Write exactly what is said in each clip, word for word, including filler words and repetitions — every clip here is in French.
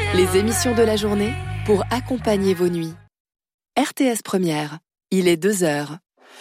Les émissions de la journée pour accompagner vos nuits. R T S Première, il est deux heures.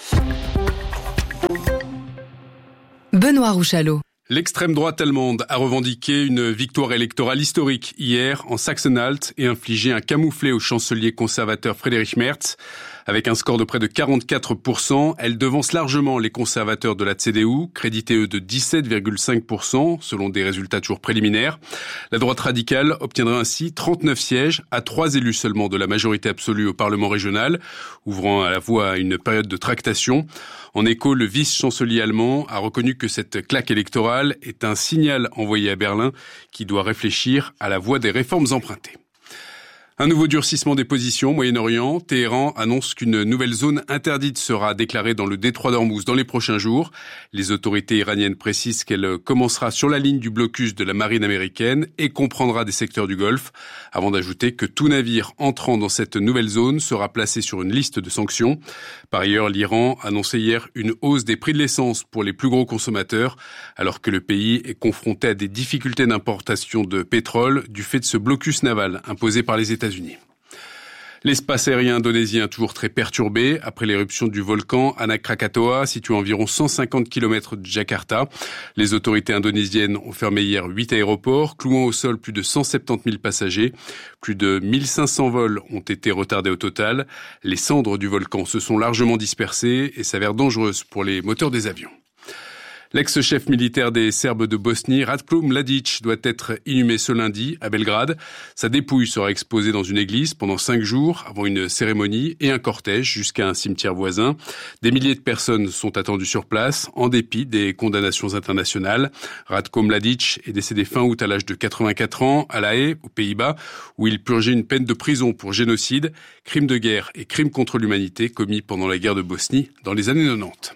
Benoît Rouchalot. L'extrême droite allemande a revendiqué une victoire électorale historique hier en Saxe-Anhalt et infligé un camouflet au chancelier conservateur Friedrich Merz. Avec un score de près de quarante-quatre pour cent, elle devance largement les conservateurs de la C D U, crédités eux de dix-sept virgule cinq pour cent, selon des résultats toujours préliminaires. La droite radicale obtiendra ainsi trente-neuf sièges, à trois élus seulement de la majorité absolue au Parlement régional, ouvrant à la voie à une période de tractation. En écho, le vice-chancelier allemand a reconnu que cette claque électorale est un signal envoyé à Berlin qui doit réfléchir à la voie des réformes empruntées. Un nouveau durcissement des positions au Moyen-Orient. Téhéran annonce qu'une nouvelle zone interdite sera déclarée dans le détroit d'Ormuz dans les prochains jours. Les autorités iraniennes précisent qu'elle commencera sur la ligne du blocus de la marine américaine et comprendra des secteurs du Golfe, avant d'ajouter que tout navire entrant dans cette nouvelle zone sera placé sur une liste de sanctions. Par ailleurs, l'Iran annonçait hier une hausse des prix de l'essence pour les plus gros consommateurs, alors que le pays est confronté à des difficultés d'importation de pétrole du fait de ce blocus naval imposé par les États-Unis. L'espace aérien indonésien toujours très perturbé après l'éruption du volcan Anak Krakatoa, situé à environ cent cinquante kilomètres de Jakarta. Les autorités indonésiennes ont fermé hier huit aéroports, clouant au sol plus de cent soixante-dix mille passagers. Plus de mille cinq cents vols ont été retardés au total. Les cendres du volcan se sont largement dispersées et s'avèrent dangereuses pour les moteurs des avions. L'ex-chef militaire des Serbes de Bosnie, Ratko Mladic, doit être inhumé ce lundi à Belgrade. Sa dépouille sera exposée dans une église pendant cinq jours avant une cérémonie et un cortège jusqu'à un cimetière voisin. Des milliers de personnes sont attendues sur place en dépit des condamnations internationales. Ratko Mladic est décédé fin août à l'âge de quatre-vingt-quatre ans à La Haye, aux Pays-Bas, où il purgeait une peine de prison pour génocide, crime de guerre et crime contre l'humanité commis pendant la guerre de Bosnie dans les années quatre-vingt-dix.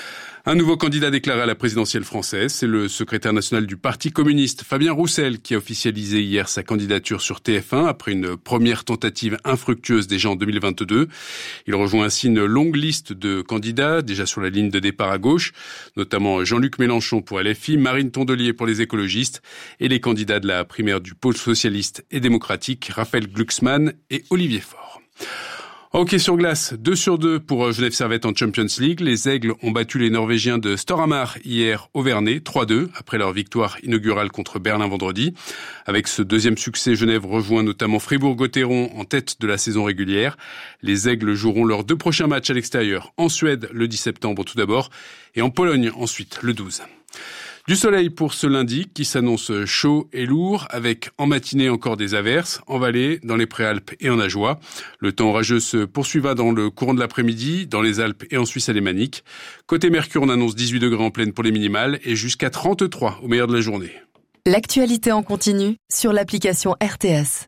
Un nouveau candidat déclaré à la présidentielle française, c'est le secrétaire national du Parti communiste, Fabien Roussel, qui a officialisé hier sa candidature sur T F un après une première tentative infructueuse déjà en deux mille vingt-deux. Il rejoint ainsi une longue liste de candidats déjà sur la ligne de départ à gauche, notamment Jean-Luc Mélenchon pour L F I, Marine Tondelier pour les écologistes et les candidats de la primaire du pôle socialiste et démocratique, Raphaël Glucksmann et Olivier Faure. Hockey sur glace, deux sur deux pour Genève Servette en Champions League. Les Aigles ont battu les Norvégiens de Storhamar hier au Vernet, trois deux, après leur victoire inaugurale contre Berlin vendredi. Avec ce deuxième succès, Genève rejoint notamment Fribourg-Gotteron en tête de la saison régulière. Les Aigles joueront leurs deux prochains matchs à l'extérieur, en Suède le dix septembre tout d'abord, et en Pologne ensuite le douze. Du soleil pour ce lundi qui s'annonce chaud et lourd avec en matinée encore des averses, en vallée, dans les Préalpes et en Ajoie. Le temps orageux se poursuivra dans le courant de l'après-midi, dans les Alpes et en Suisse alémanique. Côté Mercure, on annonce dix-huit degrés en pleine pour les minimales et jusqu'à trente-trois au meilleur de la journée. L'actualité en continu sur l'application R T S.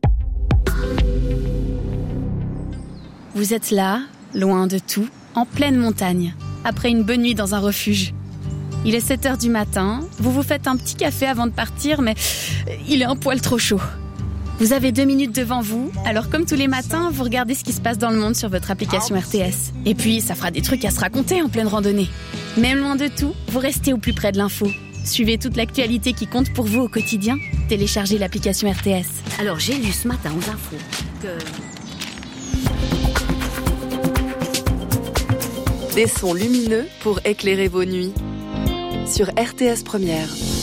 Vous êtes là, loin de tout, en pleine montagne, après une bonne nuit dans un refuge. Il est sept heures du matin, vous vous faites un petit café avant de partir, mais il est un poil trop chaud. Vous avez deux minutes devant vous, alors comme tous les matins, vous regardez ce qui se passe dans le monde sur votre application R T S. Et puis, ça fera des trucs à se raconter en pleine randonnée. Même loin de tout, vous restez au plus près de l'info. Suivez toute l'actualité qui compte pour vous au quotidien. Téléchargez l'application R T S. Alors, j'ai lu ce matin aux infos que... Des sons lumineux pour éclairer vos nuits. Sur R T S Première.